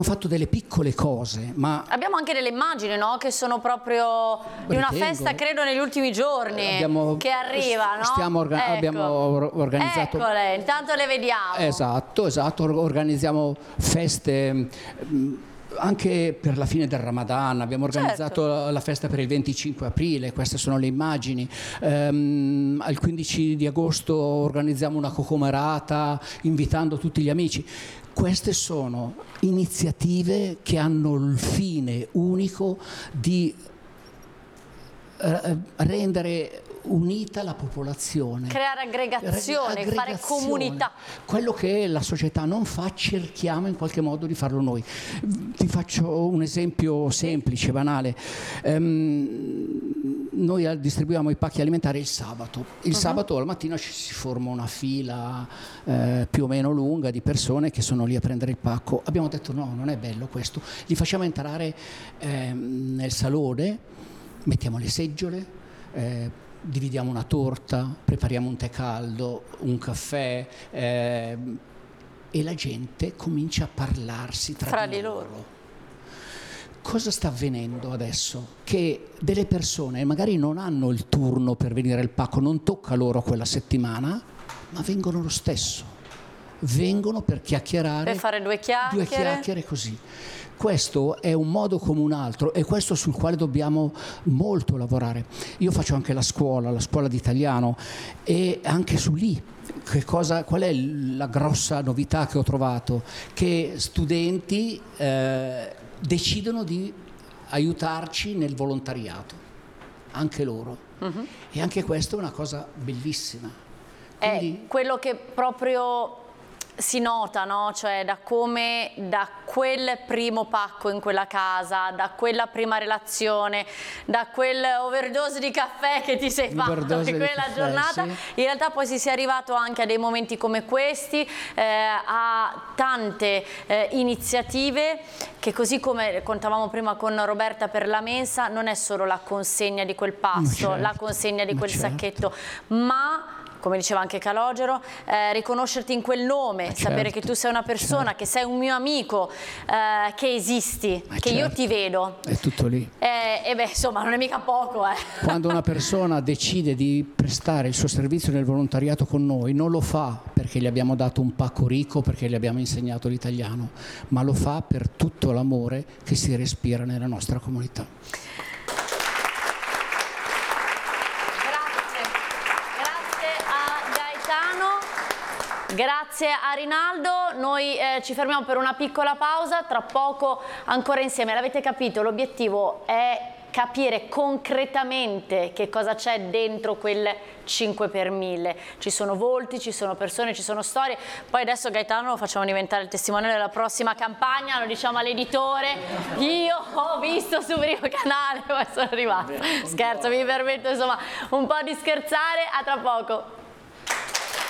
fatto delle piccole cose, ma abbiamo anche delle immagini, no? Che sono proprio di una festa, credo, negli ultimi giorni che arriva, no? Abbiamo organizzato. Eccole, intanto le vediamo. Esatto, organizziamo feste anche per la fine del Ramadan. Abbiamo organizzato la festa per il 25 aprile, queste sono le immagini. Al 15 di agosto organizziamo una cocomerata invitando tutti gli amici. Queste sono iniziative che hanno il fine unico di rendere unita la popolazione, creare aggregazione, fare comunità. Quello che la società non fa, cerchiamo in qualche modo di farlo noi. Ti faccio un esempio semplice, banale. Noi distribuiamo i pacchi alimentari il sabato. Il sabato al mattino si forma una fila più o meno lunga di persone che sono lì a prendere il pacco. Abbiamo detto no, non è bello questo. Li facciamo entrare nel salone, mettiamo le seggiole, dividiamo una torta, prepariamo un tè caldo, un caffè e la gente comincia a parlarsi tra di loro. Cosa sta avvenendo adesso? Che delle persone magari non hanno il turno per venire al pacco, non tocca loro quella settimana, ma vengono lo stesso. Vengono per chiacchierare. Per fare due chiacchiere. Due chiacchiere così. Questo è un modo come un altro e questo sul quale dobbiamo molto lavorare. Io faccio anche la scuola di italiano e anche su lì. Qual è la grossa novità che ho trovato? Che studenti decidono di aiutarci nel volontariato, anche loro. E anche questa è una cosa bellissima. Quindi, è quello che proprio si nota, no? Cioè da quel primo pacco in quella casa, da quella prima relazione, da quel overdose di caffè che ti sei fatto in quella giornata, in realtà poi si sia arrivato anche a dei momenti come questi, a tante iniziative che, così come contavamo prima con Roberta per la mensa, non è solo la consegna di quel pasto, la consegna di quel sacchetto, ma, come diceva anche Calogero, riconoscerti in quel nome, sapere che tu sei una persona, che sei un mio amico, che esisti, che io ti vedo. È tutto lì. E beh, insomma, non è mica poco. Quando una persona decide di prestare il suo servizio nel volontariato con noi, non lo fa perché gli abbiamo dato un pacco ricco, perché gli abbiamo insegnato l'italiano, ma lo fa per tutto l'amore che si respira nella nostra comunità. Grazie a Rinaldo, noi ci fermiamo per una piccola pausa, tra poco ancora insieme. L'avete capito, l'obiettivo è capire concretamente che cosa c'è dentro quel 5 per 1000. Ci sono volti, ci sono persone, ci sono storie. Poi adesso Gaetano lo facciamo diventare il testimone della prossima campagna, lo diciamo all'editore. Io ho visto su Primo Canale, poi sono arrivata. Scherzo, mi permetto insomma un po' di scherzare, a tra poco.